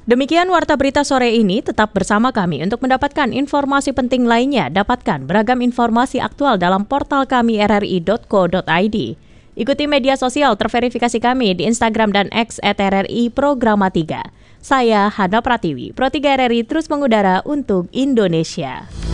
Demikian Warta Berita sore ini, tetap bersama kami untuk mendapatkan informasi penting lainnya. Dapatkan beragam informasi aktual dalam portal kami rri.co.id. Ikuti media sosial terverifikasi kami di Instagram dan X @RRI Programa 3. Saya Hana Pratiwi, Pro 3 RRI terus mengudara untuk Indonesia.